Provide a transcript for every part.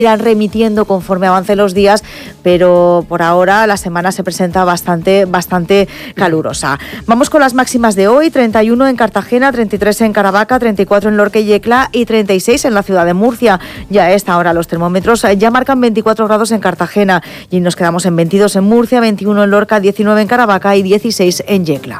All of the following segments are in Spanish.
irán remitiendo conforme avancen los días, pero por ahora la semana se presenta bastante calurosa. Vamos con las máximas de hoy: 31 en Cartagena, 33 en Caravaca, 34 en Lorca y Yecla y 36 en la ciudad de Murcia. Ya a esta hora los termómetros ya marcan 24 grados en Cartagena y nos quedamos en 22 en Murcia, 21 en Lorca, 19 en Caravaca y 16 en Yecla.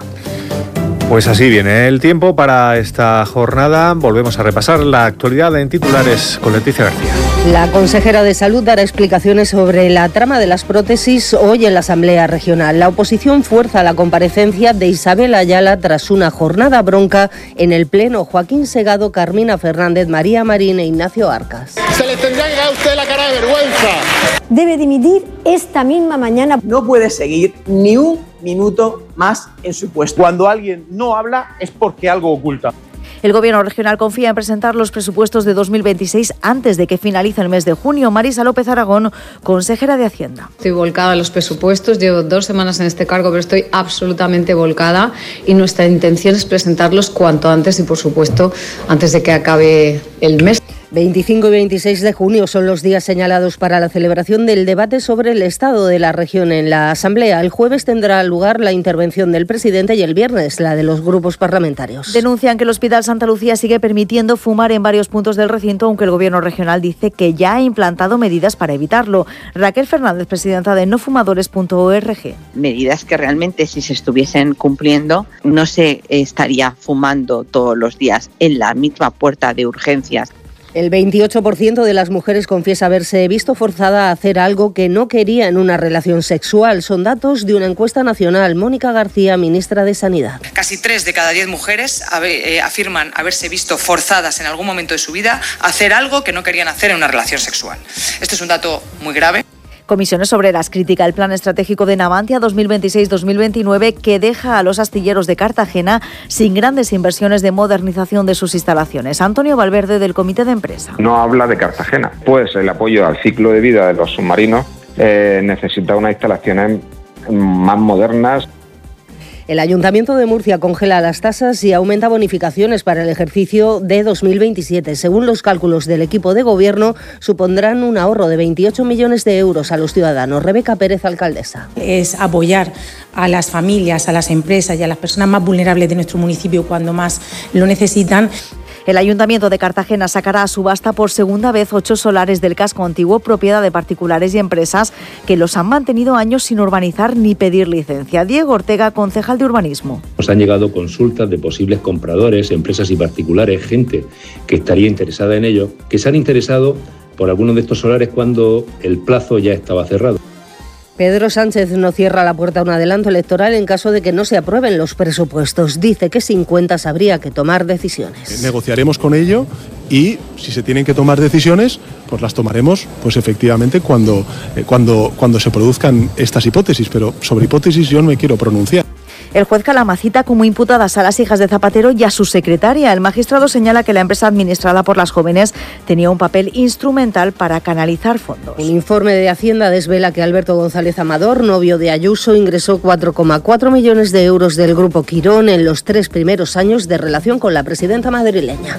Pues así viene el tiempo para esta jornada. Volvemos a repasar la actualidad en titulares con Leticia García. La consejera de Salud dará explicaciones sobre la trama de las prótesis hoy en la Asamblea Regional. La oposición fuerza la comparecencia de Isabel Ayala tras una jornada bronca en el Pleno. Joaquín Segado, Carmina Fernández, María Marín e Ignacio Arcas. Se le tendría que caer a usted la cara de vergüenza. Debe dimitir esta misma mañana. No puede seguir ni un minuto más en su puesto. Cuando alguien no habla es porque algo oculta. El Gobierno regional confía en presentar los presupuestos de 2026 antes de que finalice el mes de junio. Marisa López Aragón, consejera de Hacienda. Estoy volcada a los presupuestos, llevo 2 semanas en este cargo, pero estoy absolutamente volcada y nuestra intención es presentarlos cuanto antes y, por supuesto, antes de que acabe el mes. 25 y 26 de junio son los días señalados para la celebración del debate sobre el estado de la región en la Asamblea. El jueves tendrá lugar la intervención del presidente y el viernes la de los grupos parlamentarios. Denuncian que el Hospital Santa Lucía sigue permitiendo fumar en varios puntos del recinto, aunque el Gobierno regional dice que ya ha implantado medidas para evitarlo. Raquel Fernández, presidenta de nofumadores.org. Medidas que realmente, si se estuviesen cumpliendo, no se estaría fumando todos los días en la misma puerta de urgencias. El 28% de las mujeres confiesa haberse visto forzada a hacer algo que no quería en una relación sexual. Son datos de una encuesta nacional. Mónica García, ministra de Sanidad. Casi 3 de cada 10 mujeres afirman haberse visto forzadas en algún momento de su vida a hacer algo que no querían hacer en una relación sexual. Este es un dato muy grave. Comisiones Obreras critica el plan estratégico de Navantia 2026-2029 que deja a los astilleros de Cartagena sin grandes inversiones de modernización de sus instalaciones. Antonio Valverde, del Comité de Empresa. No habla de Cartagena, pues el apoyo al ciclo de vida de los submarinos necesita unas instalaciones más modernas. El Ayuntamiento de Murcia congela las tasas y aumenta bonificaciones para el ejercicio de 2027. Según los cálculos del equipo de gobierno, supondrán un ahorro de 28 millones de euros a los ciudadanos. Rebeca Pérez, alcaldesa. Es apoyar a las familias, a las empresas y a las personas más vulnerables de nuestro municipio cuando más lo necesitan. El Ayuntamiento de Cartagena sacará a subasta por segunda vez 8 solares del casco antiguo, propiedad de particulares y empresas que los han mantenido años sin urbanizar ni pedir licencia. Diego Ortega, concejal de Urbanismo. Nos han llegado consultas de posibles compradores, empresas y particulares, gente que estaría interesada en ello, que se han interesado por algunos de estos solares cuando el plazo ya estaba cerrado. Pedro Sánchez no cierra la puerta a un adelanto electoral en caso de que no se aprueben los presupuestos. Dice que sin cuentas habría que tomar decisiones. Negociaremos con ello y si se tienen que tomar decisiones, pues las tomaremos pues efectivamente cuando se produzcan estas hipótesis, pero sobre hipótesis yo no me quiero pronunciar. El juez Calama cita como imputadas a las hijas de Zapatero y a su secretaria. El magistrado señala que la empresa administrada por las jóvenes tenía un papel instrumental para canalizar fondos. El informe de Hacienda desvela que Alberto González Amador, novio de Ayuso, ingresó 4,4 millones de euros del Grupo Quirón en los 3 primeros años de relación con la presidenta madrileña.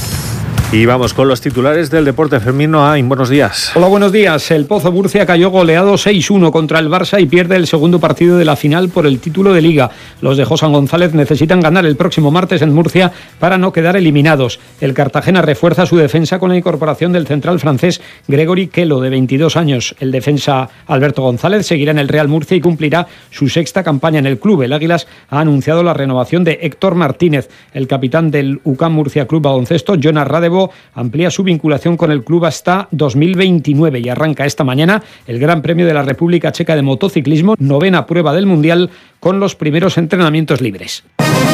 Y vamos con los titulares del deporte. Fermín Noain, buenos días. Hola, buenos días. El Pozo Murcia cayó goleado 6-1 contra el Barça y pierde el segundo partido de la final por el título de Liga. Los de José González necesitan ganar el próximo martes en Murcia para no quedar eliminados. El Cartagena refuerza su defensa con la incorporación del central francés Gregory Kelo, de 22 años. El defensa Alberto González seguirá en el Real Murcia y cumplirá su 6ª campaña en el club. El Águilas ha anunciado la renovación de Héctor Martínez. El capitán del UCAM Murcia Club Baloncesto, Jonas Radebo, amplía su vinculación con el club hasta 2029 y arranca esta mañana el Gran Premio de la República Checa de motociclismo, 9ª prueba del Mundial, con los primeros entrenamientos libres.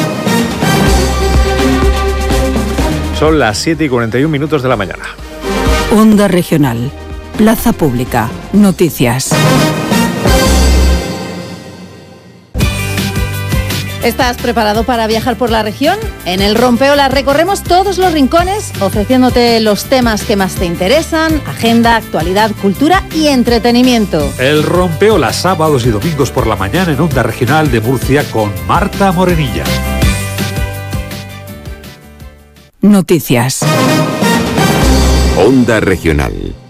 Son las 7:41 de la mañana. Onda Regional, Plaza Pública, Noticias. ¿Estás preparado para viajar por la región? En el Rompeolas recorremos todos los rincones, ofreciéndote los temas que más te interesan, agenda, actualidad, cultura y entretenimiento. El Rompeolas, sábados y domingos por la mañana en Onda Regional de Murcia con Marta Morenilla. Noticias. Onda Regional.